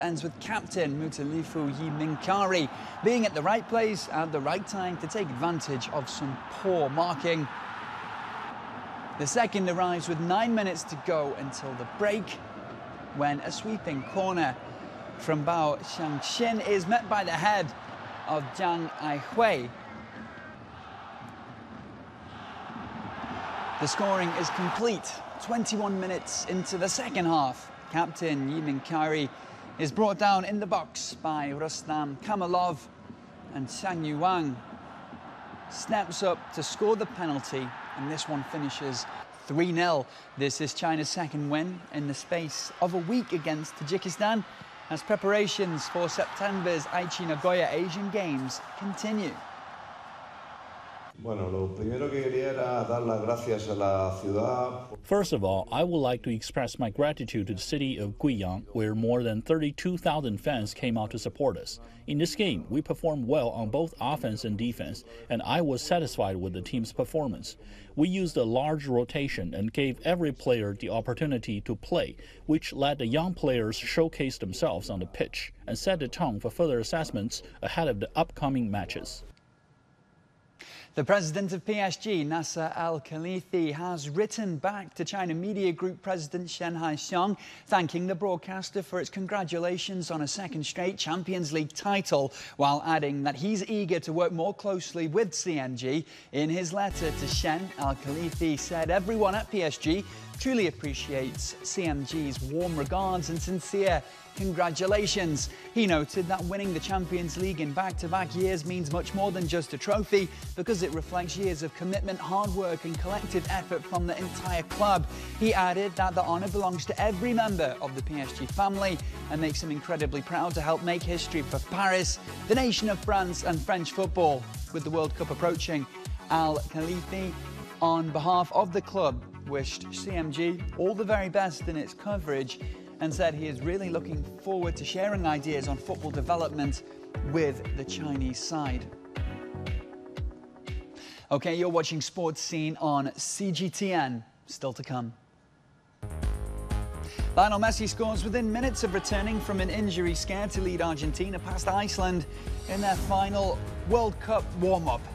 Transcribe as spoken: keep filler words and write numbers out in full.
Ends with captain Mutalifu Yiminkari being at the right place at the right time to take advantage of some poor marking. The second arrives with nine minutes to go until the break, when a sweeping corner from Bao Xiangxin is met by the head of Zhang Aihui. The scoring is complete. twenty-one minutes into the second half, captain Yiminkari is brought down in the box by Rustam Kamalov, and Zhang Yuang snaps up to score the penalty, and this one finishes three nil. This is China's second win in the space of a week against Tajikistan, as preparations for September's Aichi Nagoya Asian Games continue. First of all, I would like to express my gratitude to the city of Guiyang, where more than thirty-two thousand fans came out to support us. In this game, we performed well on both offense and defense, and I was satisfied with the team's performance. We used a large rotation and gave every player the opportunity to play, which let the young players showcase themselves on the pitch and set the tone for further assessments ahead of the upcoming matches. The president of P S G, Nasser Al-Khelaifi, has written back to China Media Group President Shen Haisheng, thanking the broadcaster for its congratulations on a second straight Champions League title, while adding that he's eager to work more closely with C M G. In his letter to Shen, Al-Khelaifi said everyone at P S G truly appreciates C M G's warm regards and sincere congratulations. He noted that winning the Champions League in back-to-back years means much more than just a trophy, because it reflects years of commitment, hard work and collective effort from the entire club. He added that the honour belongs to every member of the P S G family and makes him incredibly proud to help make history for Paris, the nation of France and French football. With the World Cup approaching, Al-Khelaifi, on behalf of the club, wished C M G all the very best in its coverage and said he is really looking forward to sharing ideas on football development with the Chinese side. Okay, you're watching Sports Scene on C G T N. Still to come. Lionel Messi scores within minutes of returning from an injury scare to lead Argentina past Iceland in their final World Cup warm-up.